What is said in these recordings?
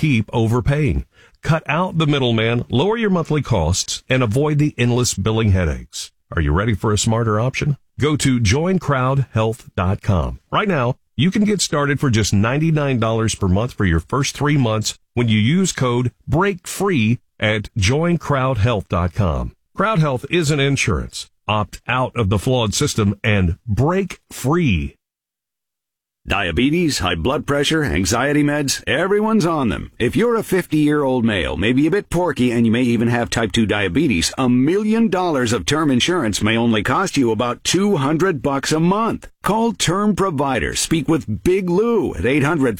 keep overpaying. Cut out the middleman, lower your monthly costs, and avoid the endless billing headaches. Are you ready for a smarter option? Go to joincrowdhealth.com. Right now, you can get started for just $99 per month for your first 3 months when you use code BREAKFREE at joincrowdhealth.com. Crowd Health isn't insurance. Opt out of the flawed system and break free. Diabetes, high blood pressure, anxiety meds, everyone's on them. If you're a 50-year-old male, maybe a bit porky, and you may even have type 2 diabetes, $1 million of term insurance may only cost you about $200 a month. Call Term Provider. Speak with Big Lou at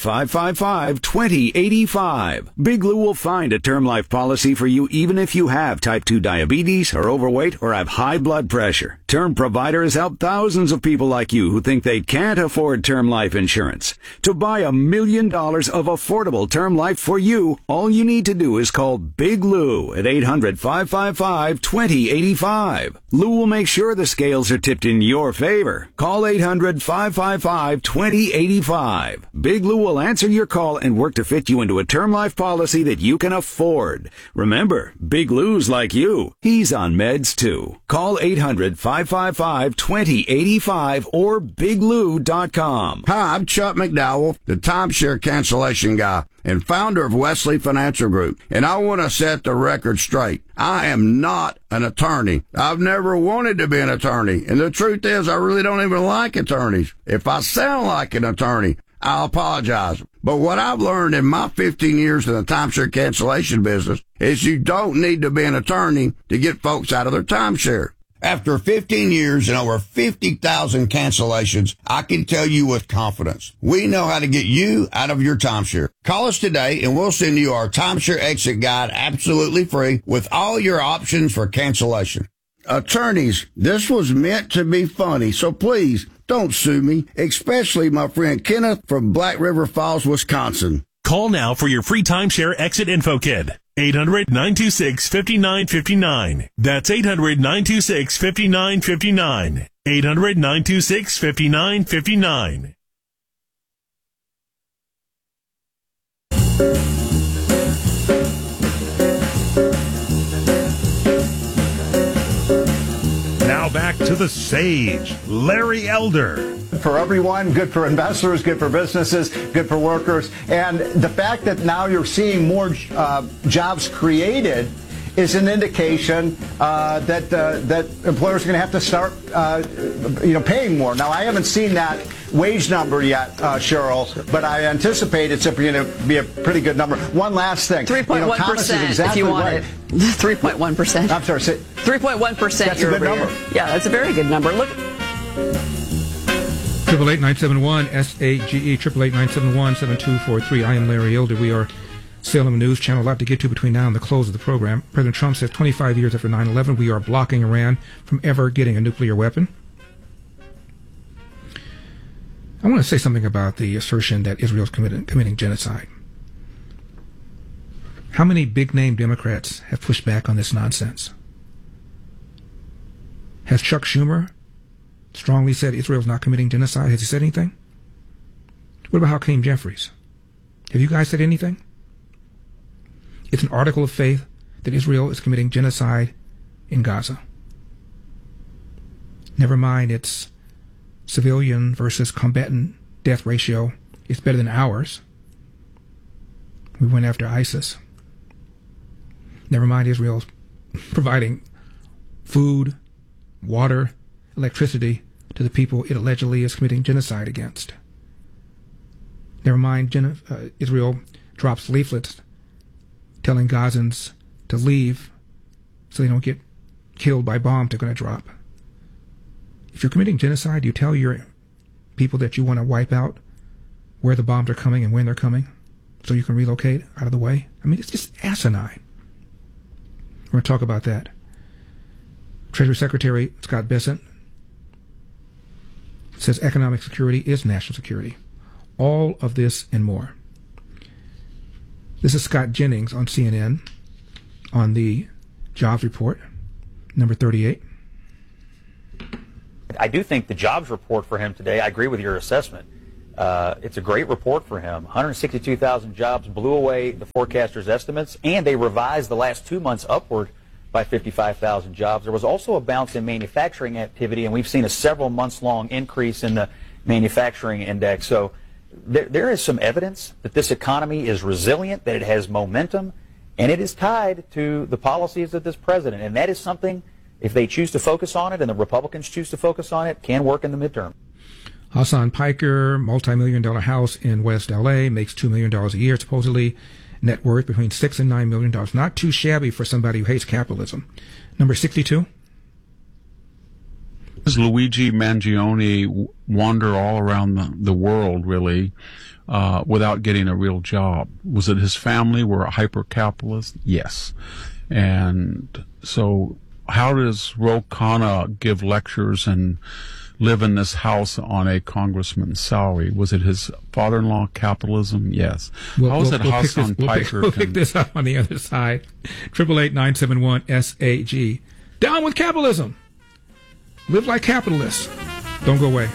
800-555-2085. Big Lou will find a term life policy for you even if you have type 2 diabetes, are overweight, or have high blood pressure. Term Provider has helped thousands of people like you who think they can't afford term life insurance. To buy $1 million of affordable term life for you, all you need to do is call Big Lou at 800-555-2085. Lou will make sure the scales are tipped in your favor. Call 800-555-2085. Big Lou will answer your call and work to fit you into a term life policy that you can afford. Remember, Big Lou's like you. He's on meds too. Call 800-555-2085 or biglou.com. Hi, I'm Chuck McDowell, the timeshare cancellation guy and founder of Wesley Financial Group, and I want to set the record straight. I am not an attorney. I've never wanted to be an attorney, and the truth is I really don't even like attorneys. If I sound like an attorney, I'll apologize. But what I've learned in my 15 years in the timeshare cancellation business is you don't need to be an attorney to get folks out of their timeshare. After 15 years and over 50,000 cancellations, I can tell you with confidence, we know how to get you out of your timeshare. Call us today and we'll send you our timeshare exit guide absolutely free with all your options for cancellation. Attorneys, this was meant to be funny, so please don't sue me, especially my friend Kenneth from Black River Falls, Wisconsin. Call now for your free timeshare exit info kit. 800-926-5959. That's 800-926-5959. 800-926-5959. Now back to the sage, Larry Elder. For everyone, good for investors, good for businesses, good for workers. And the fact that now you're seeing more jobs created is an indication that employers are going to have to start paying more. Now, I haven't seen that wage number yet, Cheryl, but I anticipate it's going to be a pretty good number. One last thing. 3.1%, exactly if you want right. it. 3.1%. I'm sorry. 3.1%. That's a good number. Yeah, that's a very good number. Look. 888-971-SAGE, 888-971-7243. I am Larry Elder. We are Salem News Channel. A lot to get to between now and the close of the program. President Trump says 25 years after 9/11, we are blocking Iran from ever getting a nuclear weapon. I want to say something about the assertion that Israel is committing genocide. How many big-name Democrats have pushed back on this nonsense? Has Chuck Schumer strongly said Israel's not committing genocide? Has he said anything? What about Hakeem Jeffries? Have you guys said anything? It's an article of faith that Israel is committing genocide in Gaza. Never mind its civilian versus combatant death ratio is better than ours. We went after ISIS. Never mind Israel's providing food, water, electricity to the people it allegedly is committing genocide against. Never mind Israel drops leaflets telling Gazans to leave so they don't get killed by bombs they're going to drop. If you're committing genocide, you tell your people that you want to wipe out where the bombs are coming and when they're coming so you can relocate out of the way. I mean, it's just asinine. We're going to talk about that. Treasury Secretary Scott Bessent says economic security is national security. All of this and more. This is Scott Jennings on CNN on the jobs report, number 38. I do think the jobs report for him today, I agree with your assessment. It's a great report for him. 162,000 jobs blew away the forecasters' estimates, and they revised the last 2 months upward by 55,000 jobs. There was also a bounce in manufacturing activity, and we've seen a several months-long increase in the manufacturing index. So there is some evidence that this economy is resilient, that it has momentum, and it is tied to the policies of this president. And that is something, if they choose to focus on it and the Republicans choose to focus on it, can work in the midterm. Hassan Piker, multi-million-dollar house in West L.A., makes $2 million a year, supposedly. Net worth between $6 and $9 million. Not too shabby for somebody who hates capitalism. Number 62. Does Luigi Mangione wander all around the world, really, without getting a real job? Was it his family were a hyper-capitalist? Yes. And so how does Ro Khanna give lectures and live in this house on a congressman's salary? Was it his father-in-law capitalism? Yes. How is it Hassan Piker? We'll pick this up on the other side. 888-971-SAG. Down with capitalism. Live like capitalists. Don't go away.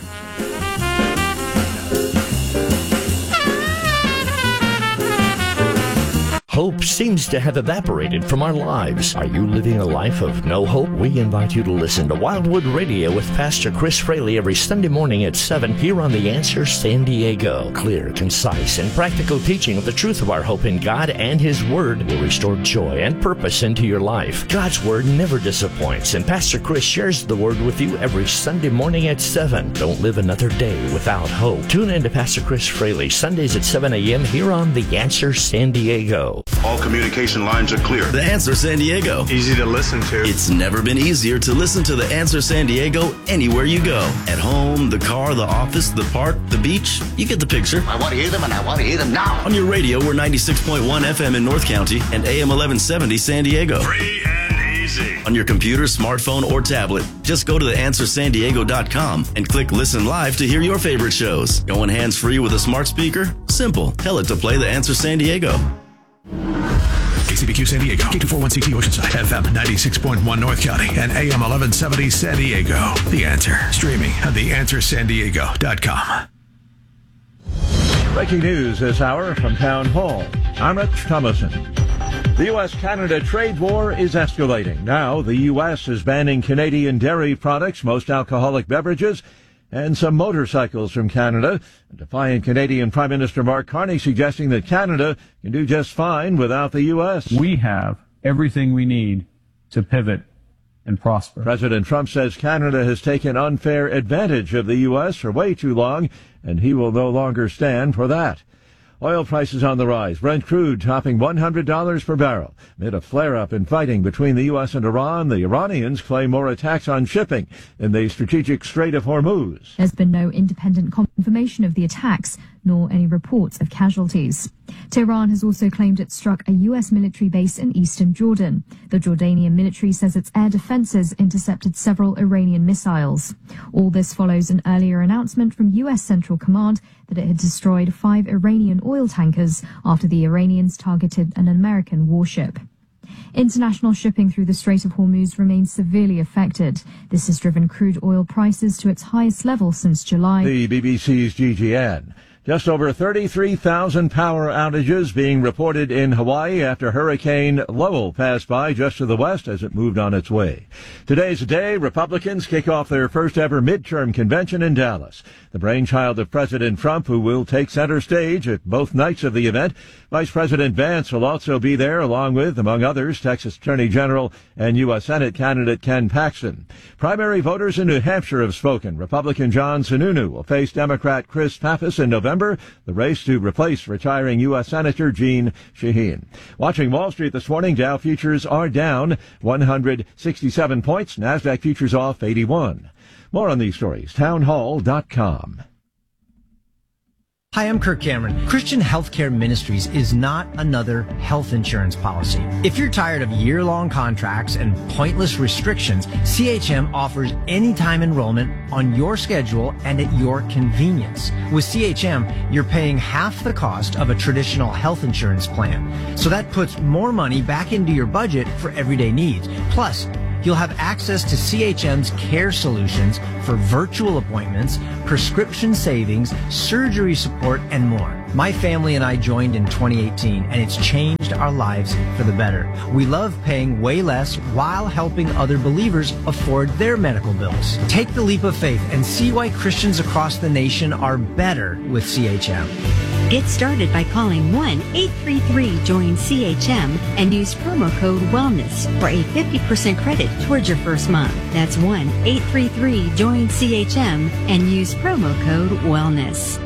Hope seems to have evaporated from our lives. Are you living a life of no hope? We invite you to listen to Wildwood Radio with Pastor Chris Fraley every Sunday morning at 7 here on The Answer San Diego. Clear, concise, and practical teaching of the truth of our hope in God and His Word will restore joy and purpose into your life. God's Word never disappoints, and Pastor Chris shares the Word with you every Sunday morning at 7. Don't live another day without hope. Tune in to Pastor Chris Fraley Sundays at 7 a.m. here on The Answer San Diego. All communication lines are clear. The Answer San Diego. Easy to listen to. It's never been easier to listen to The Answer San Diego anywhere you go. At home, the car, the office, the park, the beach. You get the picture. I want to hear them, and I want to hear them now. On your radio, we're 96.1 FM in North County and AM 1170 San Diego. Free and easy. On your computer, smartphone, or tablet, just go to theanswersandiego.com and click Listen Live to hear your favorite shows. Going hands-free with a smart speaker? Simple. Tell it to play The Answer San Diego. KCBQ San Diego, K241CT Oceanside, FM 96.1 North County, and AM 1170 San Diego. The Answer, streaming at theanswersandiego.com. Breaking news this hour from Town Hall. I'm Rich Thomason. The U.S.-Canada trade war is escalating. Now, the U.S. is banning Canadian dairy products, most alcoholic beverages, and some motorcycles from Canada. Defiant Canadian Prime Minister Mark Carney suggesting that Canada can do just fine without the U.S. We have everything we need to pivot and prosper. President Trump says Canada has taken unfair advantage of the U.S. for way too long, and he will no longer stand for that. Oil prices on the rise. Brent crude topping $100 per barrel. Amid a flare-up in fighting between the U.S. and Iran, the Iranians claim more attacks on shipping in the strategic Strait of Hormuz. There's been no independent confirmation of the attacks, nor any reports of casualties. Tehran has also claimed it struck a U.S. military base in eastern Jordan. The Jordanian military says its air defenses intercepted several Iranian missiles. All this follows an earlier announcement from U.S. Central Command that it had destroyed 5 Iranian oil tankers after the Iranians targeted an American warship. International shipping through the Strait of Hormuz remains severely affected. This has driven crude oil prices to its highest level since July. The BBC's GGN. Just over 33,000 power outages being reported in Hawaii after Hurricane Lowell passed by just to the west as it moved on its way. Today's the day Republicans kick off their first ever midterm convention in Dallas. The brainchild of President Trump, who will take center stage at both nights of the event. Vice President Vance will also be there, along with, among others, Texas Attorney General and U.S. Senate candidate Ken Paxton. Primary voters in New Hampshire have spoken. Republican John Sununu will face Democrat Chris Pappas in November. The race to replace retiring U.S. Senator Jeanne Shaheen. Watching Wall Street this morning, Dow futures are down 167 points. NASDAQ futures off 81. More on these stories, townhall.com. Hi, I'm Kirk Cameron. Christian Healthcare Ministries is not another health insurance policy. If you're tired of year-long contracts and pointless restrictions, CHM offers anytime enrollment on your schedule and at your convenience. With CHM, you're paying half the cost of a traditional health insurance plan. So that puts more money back into your budget for everyday needs. Plus, You'll have access to CHM's care solutions for virtual appointments, prescription savings, surgery support, and more. My family and I joined in 2018, and it's changed our lives for the better. We love paying way less while helping other believers afford their medical bills. Take the leap of faith and see why Christians across the nation are better with CHM. Get started by calling 1-833-JOIN-CHM and use promo code WELLNESS for a 50% credit towards your first month. That's 1-833-JOIN-CHM and use promo code WELLNESS.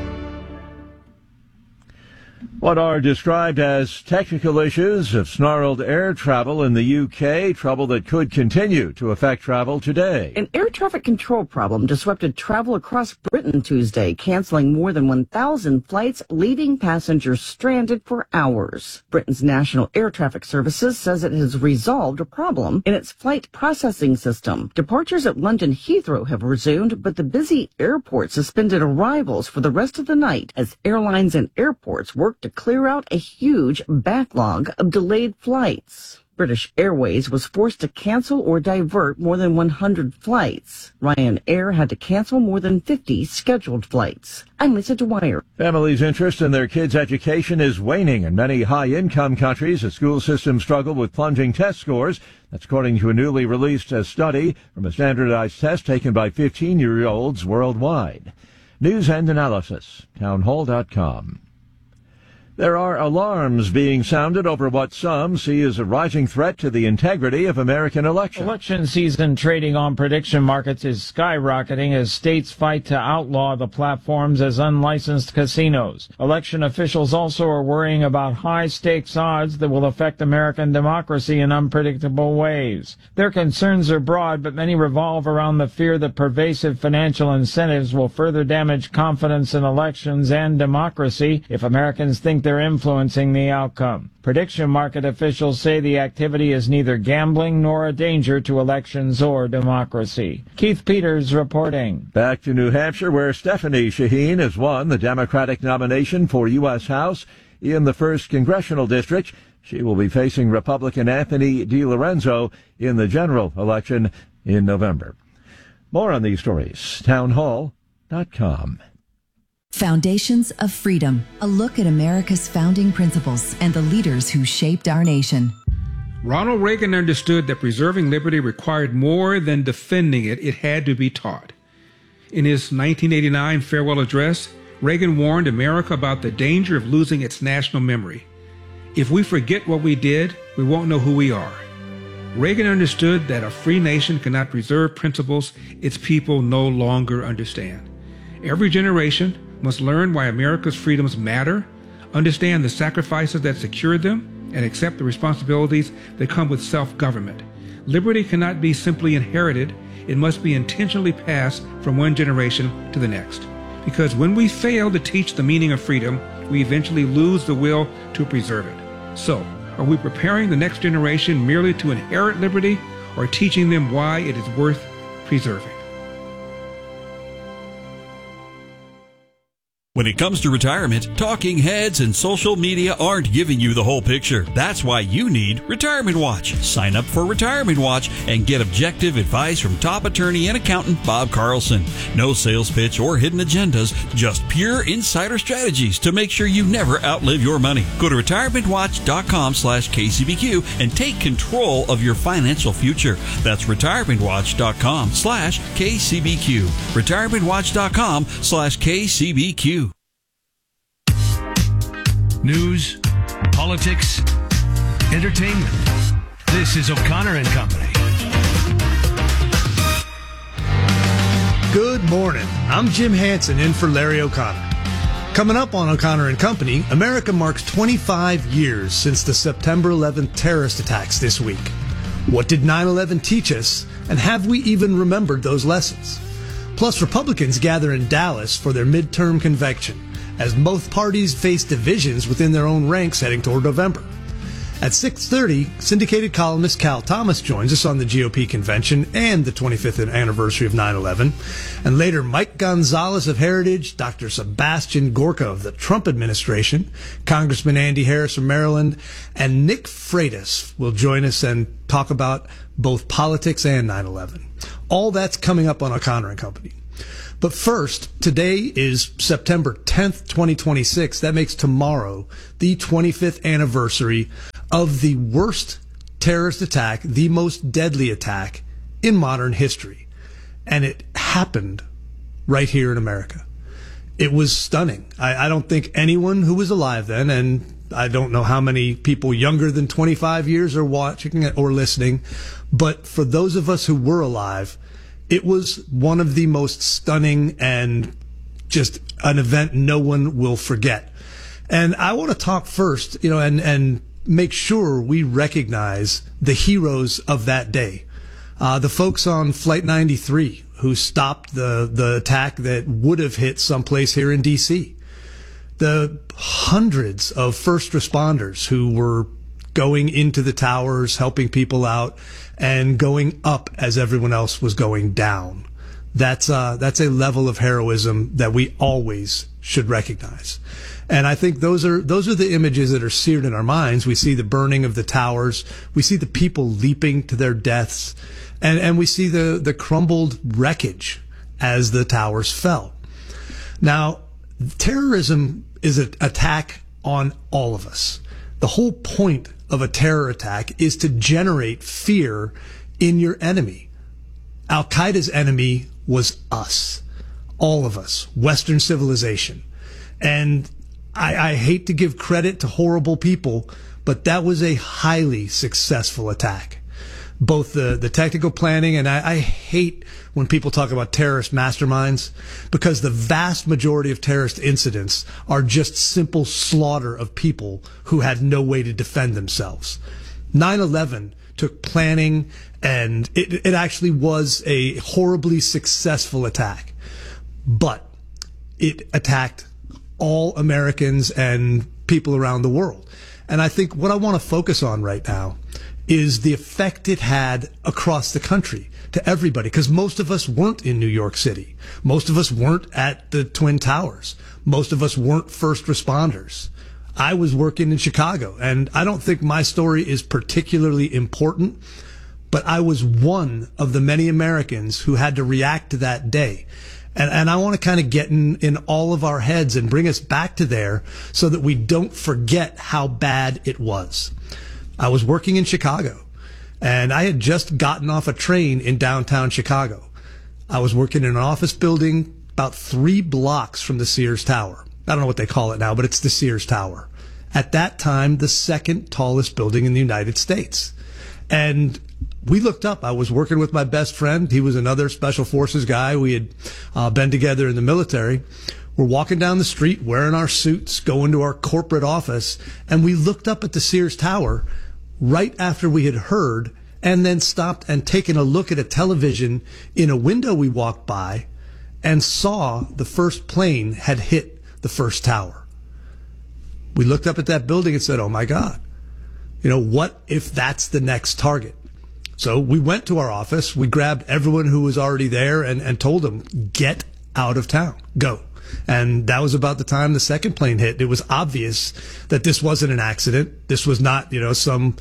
What are described as technical issues of snarled air travel in the UK, trouble that could continue to affect travel today. An air traffic control problem disrupted travel across Britain Tuesday, canceling more than 1,000 flights, leaving passengers stranded for hours. Britain's National Air Traffic Services says it has resolved a problem in its flight processing system. Departures at London Heathrow have resumed, but the busy airport suspended arrivals for the rest of the night as airlines and airports work to clear out a huge backlog of delayed flights. British Airways was forced to cancel or divert more than 100 flights. Ryanair had to cancel more than 50 scheduled flights. I'm Lisa Dwyer. Families' interest in their kids' education is waning in many high-income countries as school systems struggle with plunging test scores. That's according to a newly released study from a standardized test taken by 15-year-olds worldwide. News and analysis, townhall.com. There are alarms being sounded over what some see as a rising threat to the integrity of American elections. Election season trading on prediction markets is skyrocketing as states fight to outlaw the platforms as unlicensed casinos. Election officials also are worrying about high-stakes odds that will affect American democracy in unpredictable ways. Their concerns are broad, but many revolve around the fear that pervasive financial incentives will further damage confidence in elections and democracy if Americans think they're influencing the outcome. Prediction market officials say the activity is neither gambling nor a danger to elections or democracy. Keith Peters reporting. Back to New Hampshire, where Stephanie Shaheen has won the Democratic nomination for U.S. House in the 1st Congressional District. She will be facing Republican Anthony DiLorenzo in the general election in November. More on these stories, townhall.com. Foundations of Freedom, a look at America's founding principles and the leaders who shaped our nation. Ronald Reagan understood that preserving liberty required more than defending it. It had to be taught. In his 1989 farewell address, Reagan warned America about the danger of losing its national memory. If we forget what we did, we won't know who we are. Reagan understood that a free nation cannot preserve principles its people no longer understand. Every generation must learn why America's freedoms matter, understand the sacrifices that secured them, and accept the responsibilities that come with self-government. Liberty cannot be simply inherited. It must be intentionally passed from one generation to the next. Because when we fail to teach the meaning of freedom, we eventually lose the will to preserve it. So, are we preparing the next generation merely to inherit liberty, or teaching them why it is worth preserving? When it comes to retirement, talking heads and social media aren't giving you the whole picture. That's why you need Retirement Watch. Sign up for Retirement Watch and get objective advice from top attorney and accountant Bob Carlson. No sales pitch or hidden agendas, just pure insider strategies to make sure you never outlive your money. Go to retirementwatch.com/KCBQ and take control of your financial future. That's retirementwatch.com/KCBQ. retirementwatch.com/KCBQ. News, politics, entertainment. This is O'Connor and Company. Good morning. I'm Jim Hansen in for Larry O'Connor. Coming up on O'Connor and Company, America marks 25 years since the September 11th terrorist attacks this week. What did 9/11 teach us, and have we even remembered those lessons? Plus, Republicans gather in Dallas for their midterm convention, as both parties face divisions within their own ranks heading toward November. At 6:30, syndicated columnist Cal Thomas joins us on the GOP convention and the 25th anniversary of 9/11. And later, Mike Gonzalez of Heritage, Dr. Sebastian Gorka of the Trump administration, Congressman Andy Harris from Maryland, and Nick Freitas will join us and talk about both politics and 9/11. All that's coming up on O'Connor & Company. But first, today is September 10th, 2026. That makes tomorrow the 25th anniversary of the worst terrorist attack, the most deadly attack in modern history. And it happened right here in America. It was stunning. I don't think anyone who was alive then, and I don't know how many people younger than 25 years are watching or listening, but for those of us who were alive, it was one of the most stunning and just an event no one will forget. And I want to talk first, and make sure we recognize the heroes of that day. The folks on Flight 93 who stopped the attack that would have hit someplace here in D.C. The hundreds of first responders who were going into the towers, helping people out, and going up as everyone else was going down. That's a level of heroism that we always should recognize. And I think those are the images that are seared in our minds. We see the burning of the towers. We see the people leaping to their deaths. And we see the crumbled wreckage as the towers fell. Now, terrorism is an attack on all of us. The whole point of a terror attack is to generate fear in your enemy. Al-Qaeda's enemy was us. All of us. Western civilization. And I hate to give credit to horrible people, but that was a highly successful attack. Both the technical planning, and I hate when people talk about terrorist masterminds, because the vast majority of terrorist incidents are just simple slaughter of people who had no way to defend themselves. 9/11 took planning, and it actually was a horribly successful attack. But it attacked all Americans and people around the world. And I think what I want to focus on right now is the effect it had across the country to everybody, because most of us weren't in New York City. Most of us weren't at the Twin Towers. Most of us weren't first responders. I was working in Chicago, and I don't think my story is particularly important, but I was one of the many Americans who had to react to that day. And I want to kind of get in all of our heads and bring us back to there so that we don't forget how bad it was. I was working in Chicago, and I had just gotten off a train in downtown Chicago. I was working in an office building about 3 blocks from the Sears Tower. I don't know what they call it now, but it's the Sears Tower. At that time, the second tallest building in the United States. And we looked up. I was working with my best friend. He was another Special Forces guy. We had been together in the military. We're walking down the street wearing our suits, going to our corporate office, and we looked up at the Sears Tower right after we had heard, and then stopped and taken a look at a television in a window we walked by and saw the first plane had hit the first tower. We looked up at that building and said, oh my God, what if that's the next target? So we went to our office, we grabbed everyone who was already there and told them, get out of town, go. And that was about the time the second plane hit. It was obvious that this wasn't an accident. This was not, some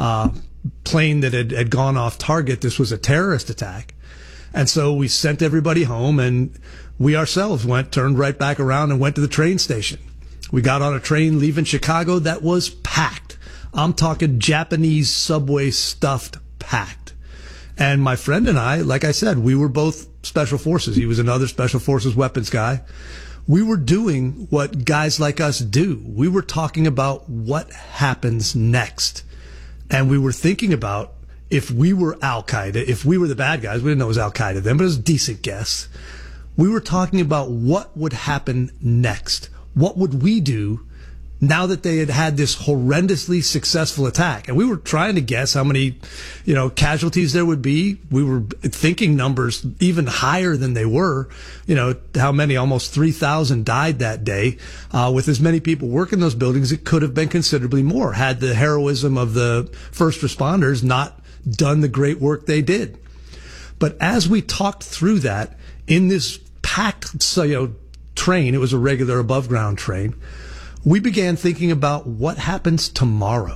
plane that had gone off target. This was a terrorist attack. And so we sent everybody home, and we ourselves turned right back around and went to the train station. We got on a train leaving Chicago that was packed. I'm talking Japanese subway stuffed, packed. And my friend and I, like I said, we were both Special Forces. He was another Special Forces weapons guy. We were doing what guys like us do. We were talking about what happens next. And we were thinking about, if we were Al-Qaeda, if we were the bad guys, we didn't know it was Al-Qaeda then, but it was a decent guess. We were talking about what would happen next. What would we do now that they had had this horrendously successful attack. And we were trying to guess how many, casualties there would be. We were thinking numbers even higher than they were. How many, almost 3,000 died that day. With as many people working those buildings, it could have been considerably more had the heroism of the first responders not done the great work they did. But as we talked through that in this packed, train, it was a regular above ground train, we began thinking about what happens tomorrow.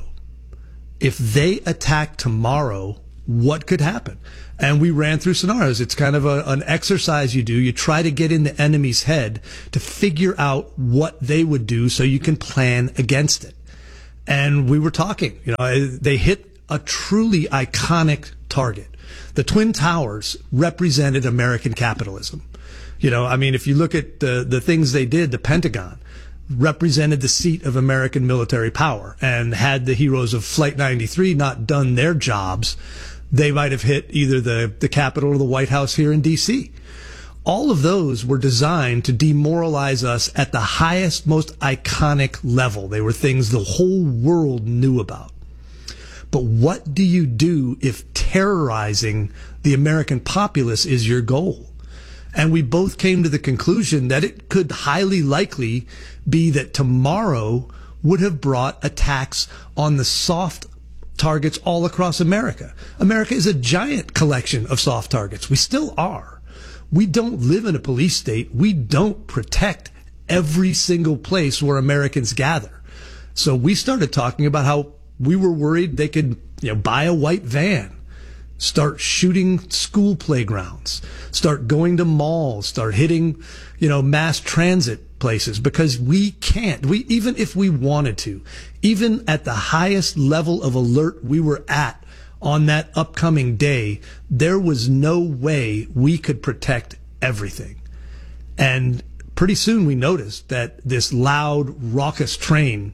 If they attack tomorrow, what could happen? And we ran through scenarios. It's kind of an exercise you do. You try to get in the enemy's head to figure out what they would do so you can plan against it. And we were talking, they hit a truly iconic target. The Twin Towers represented American capitalism. If you look at the things they did, the Pentagon represented the seat of American military power. And had the heroes of Flight 93 not done their jobs, they might have hit either the Capitol or the White House here in D.C. All of those were designed to demoralize us at the highest, most iconic level. They were things the whole world knew about. But what do you do if terrorizing the American populace is your goal? And we both came to the conclusion that it could highly likely be that tomorrow would have brought attacks on the soft targets all across America. America is a giant collection of soft targets. We still are. We don't live in a police state. We don't protect every single place where Americans gather. So we started talking about how we were worried they could, buy a white van, start shooting school playgrounds, start going to malls, start hitting, mass transit places, because we can't. Even if we wanted to, even at the highest level of alert we were at on that upcoming day, there was no way we could protect everything. And pretty soon we noticed that this loud, raucous train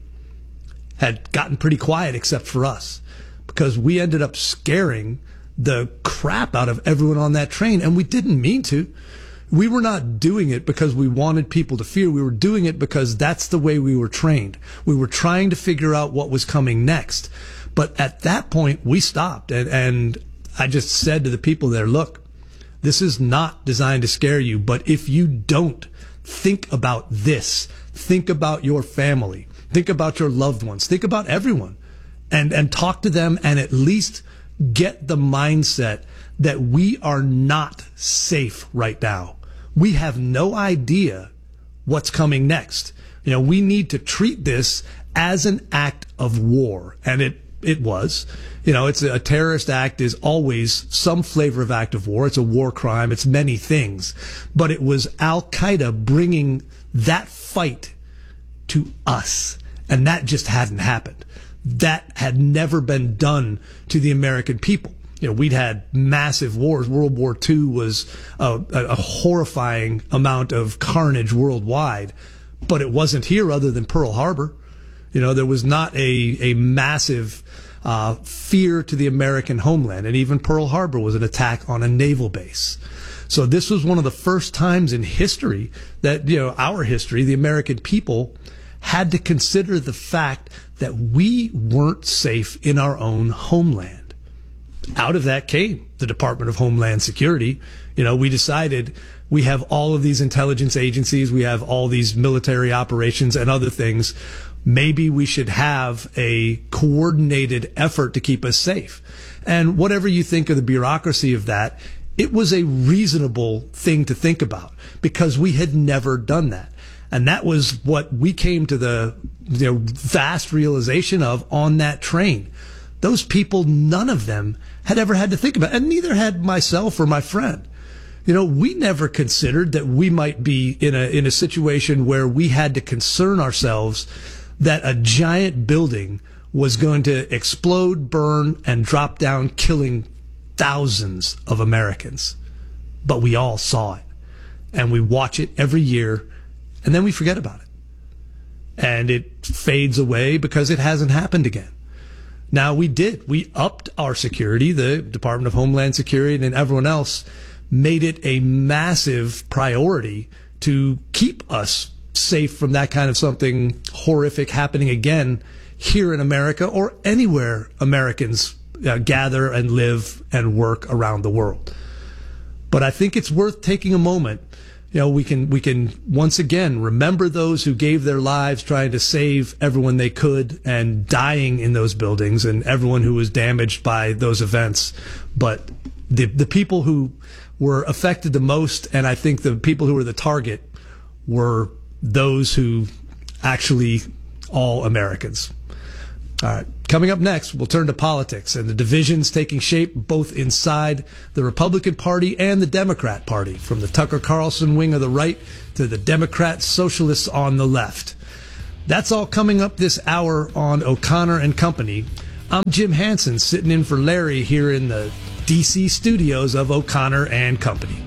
had gotten pretty quiet except for us, because we ended up scaring the crap out of everyone on that train, and we didn't mean to. We were not doing it because we wanted people to fear. We were doing it because that's the way we were trained. We were trying to figure out what was coming next. But at that point, we stopped, and I just said to the people there, look, this is not designed to scare you, but if you don't think about this, think about your family, think about your loved ones, think about everyone, and talk to them, and at least get the mindset that we are not safe right now. We have no idea what's coming next. We need to treat this as an act of war. And it was. It's a terrorist act is always some flavor of act of war. It's a war crime. It's many things. But it was Al-Qaeda bringing that fight to us. And that just hadn't happened. That had never been done to the American people. We'd had massive wars. World War II was a horrifying amount of carnage worldwide, but it wasn't here other than Pearl Harbor. There was not a massive fear to the American homeland, and even Pearl Harbor was an attack on a naval base. So this was one of the first times in history that, our history, the American people had to consider the fact that we weren't safe in our own homeland. Out of that came the Department of Homeland Security. We decided we have all of these intelligence agencies, we have all these military operations and other things. Maybe we should have a coordinated effort to keep us safe. And whatever you think of the bureaucracy of that, it was a reasonable thing to think about because we had never done that. And that was what we came to the vast realization of on that train. Those people, none of them had ever had to think about it, and neither had myself or my friend. We never considered that we might be in a situation where we had to concern ourselves that a giant building was going to explode, burn, and drop down, killing thousands of Americans. But we all saw it, and we watch it every year, and then we forget about it. And it fades away because it hasn't happened again. Now, we upped our security. The Department of Homeland Security and everyone else made it a massive priority to keep us safe from that kind of something horrific happening again here in America or anywhere Americans gather and live and work around the world. But I think it's worth taking a moment. We can once again remember those who gave their lives trying to save everyone they could and dying in those buildings and everyone who was damaged by those events. But the people who were affected the most, and I think the people who were the target, were those who actually all Americans. All right. Coming up next, we'll turn to politics and the divisions taking shape both inside the Republican Party and the Democrat Party, from the Tucker Carlson wing of the right to the Democrat socialists on the left. That's all coming up this hour on O'Connor and Company. I'm Jim Hansen, sitting in for Larry here in the D.C. studios of O'Connor and Company.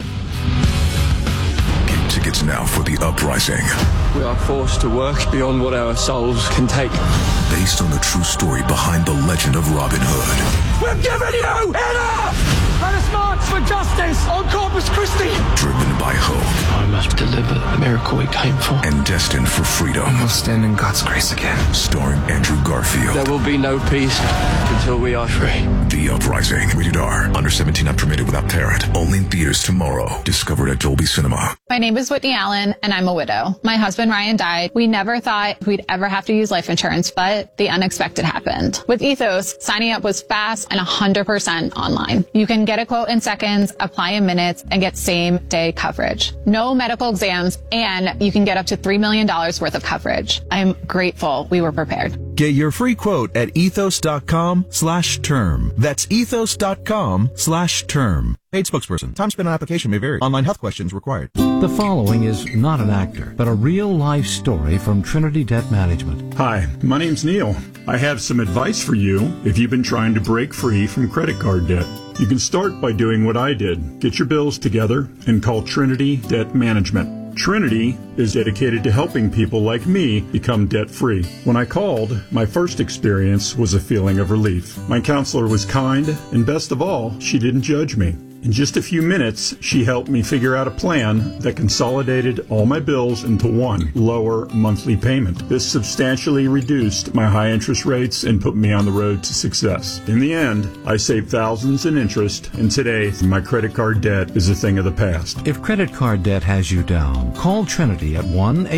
Get tickets now for The Uprising. We are forced to work beyond what our souls can take. Based on the true story behind the legend of Robin Hood. We're giving you enough! Let us march for justice on Corpus Christi! Driven by hope. I must deliver the miracle we came for. And destined for freedom. We'll stand in God's grace again. Starring Andrew Garfield. There will be no peace until we are free. The Uprising. Rated R. Under 17 not permitted without parent. Only in theaters tomorrow. Discovered at Dolby Cinema. My name is Whitney Allen, and I'm a widow. My husband, Ryan, died. We never thought we'd ever have to use life insurance, but the unexpected happened. With Ethos, signing up was fast and 100% online. You can get a quote in seconds, apply in minutes, and get same-day coverage. No medical exams, and you can get up to $3 million worth of coverage. I'm grateful we were prepared. Get your free quote at ethos.com/term. That's ethos.com/term. Paid spokesperson. Time spent on application may vary. Online health questions required. The following is not an actor, but a real-life story from Trinity Debt Management. Hi, my name's Neil. I have some advice for you if you've been trying to break free from credit card debt. You can start by doing what I did. Get your bills together and call Trinity Debt Management. Trinity is dedicated to helping people like me become debt-free. When I called, my first experience was a feeling of relief. My counselor was kind, and best of all, she didn't judge me. In just a few minutes, she helped me figure out a plan that consolidated all my bills into one lower monthly payment. This substantially reduced my high interest rates and put me on the road to success. In the end, I saved thousands in interest, and today, my credit card debt is a thing of the past. If credit card debt has you down, call Trinity at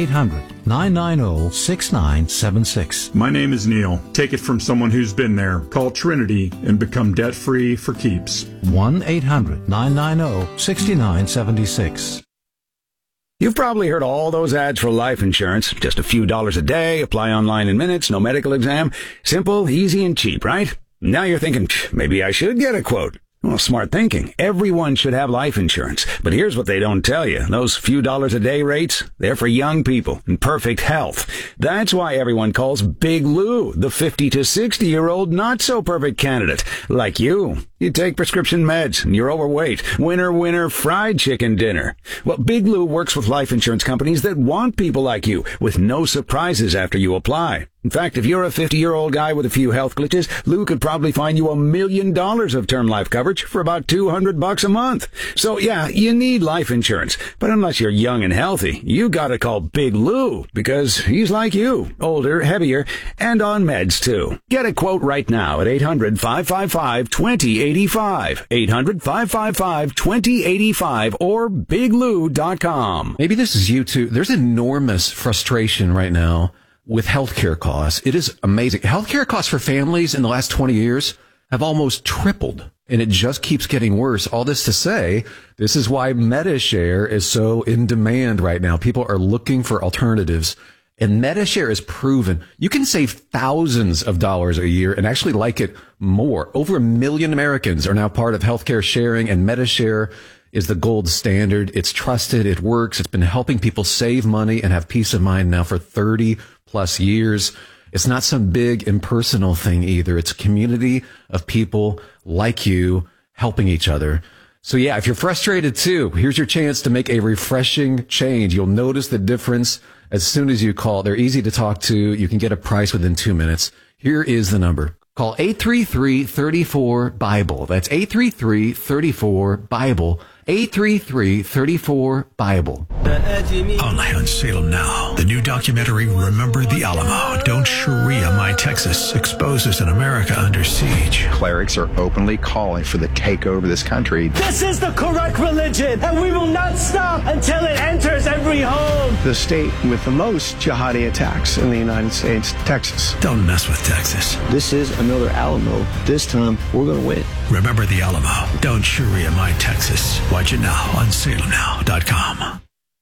1-800-990-6976. My name is Neil. Take it from someone who's been there. Call Trinity and become debt-free for keeps. 1-800-990-6976. You've probably heard all those ads for life insurance. Just a few dollars a day, apply online in minutes, no medical exam. Simple, easy, and cheap, right? Now you're thinking, maybe I should get a quote. Well, smart thinking. Everyone should have life insurance. But here's what they don't tell you. Those few dollars a day rates, they're for young people in perfect health. That's why everyone calls Big Lou the 50 to 60-year-old not-so-perfect candidate. Like you. You take prescription meds, and you're overweight. Winner, fried chicken dinner. Well, Big Lou works with life insurance companies that want people like you, with no surprises after you apply. In fact, if you're a 50-year-old guy with a few health glitches, Lou could probably find you $1 million of term life coverage for about $200 a month. So yeah, you need life insurance. But unless you're young and healthy, you gotta call Big Lou, because he's like you, older, heavier, and on meds too. Get a quote right now at 800-555-2085. 800-555-2085 or biglou.com. Maybe this is you too. There's enormous frustration right now with healthcare costs. It is amazing. Healthcare costs for families in the last 20 years have almost tripled, and it just keeps getting worse. All this to say, this is why MediShare is so in demand right now. People are looking for alternatives, and MediShare is proven you can save thousands of dollars a year and actually like it more. Over 1 million Americans are now part of healthcare sharing, and MediShare is the gold standard. It's trusted. It works. It's been helping people save money and have peace of mind now for 30 plus years. It's not some big impersonal thing either. It's a community of people like you helping each other. So yeah, if you're frustrated too, here's your chance to make a refreshing change. You'll notice the difference as soon as you call. They're easy to talk to. You can get a price within 2 minutes. Here is the number. Call 833-34-BIBLE. That's 833-34-BIBLE. 833-34-BIBLE. Only on Salem Now. The new documentary, Remember the Alamo. Don't Sharia My Texas, exposes an America under siege. Clerics are openly calling for the takeover of this country. This is the correct religion, and we will not stop until it enters every home. The state with the most jihadi attacks in the United States, Texas. Don't mess with Texas. This is another Alamo. This time, we're going to win. Remember the Alamo. Don't Sharia My Texas. Watch it now on salemnow.com.